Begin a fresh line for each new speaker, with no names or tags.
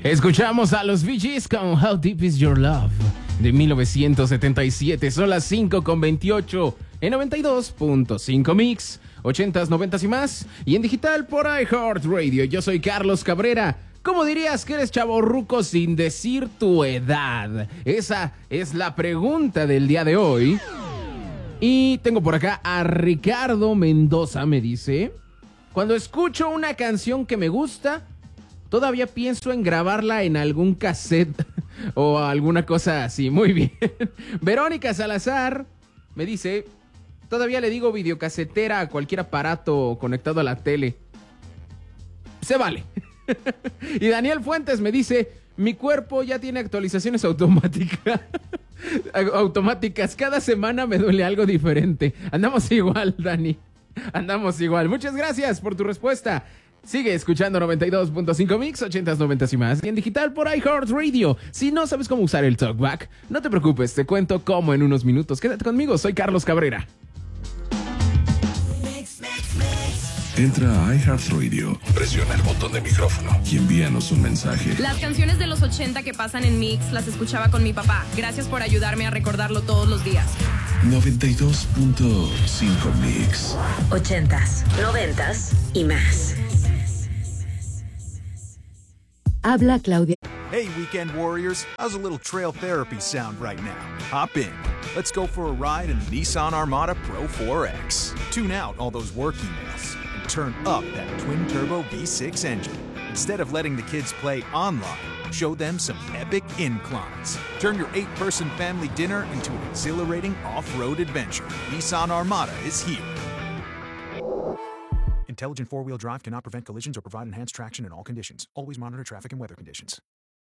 Escuchamos a los Bee Gees con How Deep Is Your Love de 1977. Son las 5:28 en 92.5 Mix, 80s, 90s y más. Y en digital por iHeartRadio. Yo soy Carlos Cabrera. ¿Cómo dirías que eres chavorruco sin decir tu edad? Esa es la pregunta del día de hoy. Y tengo por acá a Ricardo Mendoza. Me dice: cuando escucho una canción que me gusta, todavía pienso en grabarla en algún cassette o alguna cosa así. Muy bien. Verónica Salazar me dice: todavía le digo videocasetera a cualquier aparato conectado a la tele. Se vale. Y Daniel Fuentes me dice: mi cuerpo ya tiene actualizaciones automáticas. Cada semana me duele algo diferente. Andamos igual, Dani. Andamos igual. Muchas gracias por tu respuesta. Sigue escuchando 92.5 Mix, 80s, 90s y más. Y en digital por iHeartRadio. Si no sabes cómo usar el TalkBack, no te preocupes, te cuento cómo en unos minutos. Quédate conmigo, soy Carlos Cabrera.
Entra a iHeartRadio, presiona el botón de micrófono y envíanos un mensaje.
Las canciones de los 80 que pasan en Mix las escuchaba con mi papá. Gracias por ayudarme a recordarlo todos los días.
92.5 Mix.
80s, 90s y más. Habla Claudia.
Hey, Weekend Warriors. How's a little trail therapy sound right now? Hop in. Let's go for a ride in the Nissan Armada Pro 4X. Tune out all those work emails and turn up that twin-turbo V6 engine. Instead of letting the kids play online, show them some epic inclines. Turn your 8-person family dinner into an exhilarating off-road adventure. Nissan Armada is here. Intelligent four-wheel drive cannot prevent collisions or provide enhanced traction in all conditions. Always monitor traffic and weather conditions.